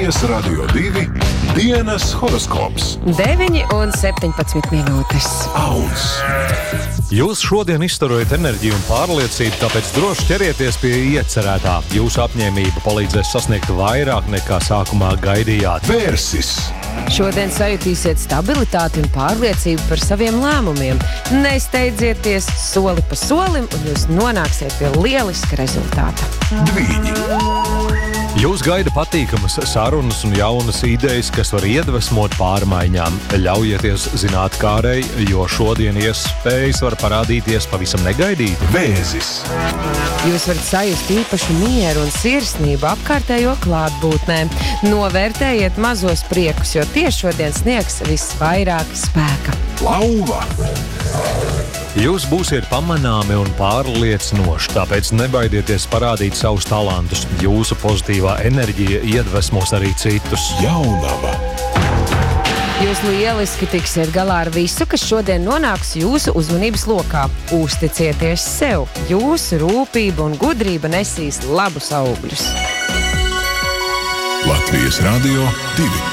Latvijas Radio 2 dienas horoskops. 9:17 minūtes. Auns. Jūs šodien izstarojat enerģiju un pārliecību, tāpēc droši ķerieties pie iecerētā. Jūsu apņēmība palīdzēs sasniegt vairāk nekā sākumā gaidījāt. Vērsis. Šodien sajutīsiet stabilitāti un pārliecību par saviem lēmumiem. Nesteidzieties soli pa solim, un jūs nonāksiet pie lieliska rezultāta. Dvīņi. Jūs gaida patīkamas sarunas un jaunas idejas, kas var iedvesmot pārmaiņām. Ļaujieties zinātkārei, jo šodien iespējas var parādīties pavisam negaidīti. Vēzis. Jūs varat sajust īpašu mieru un sirsnību apkārtējo klātbūtnē. Novērtējiet mazos priekus, jo tie šodien sniegs visvairāk spēka. Lauva. Jūs būsiet pamanāmi un pārliecinoši, tāpēc nebaidieties parādīt savus talantus. Jūsu pozitīvā enerģija iedvesmos arī citus. Jaunava. Jūs lieliski tiksiet galā ar visu, kas šodien nonāks jūsu uzmanības lokā. Uzticieties sev, jūsu rūpība un gudrība nesīs labus augļus. Latvijas Radio 2.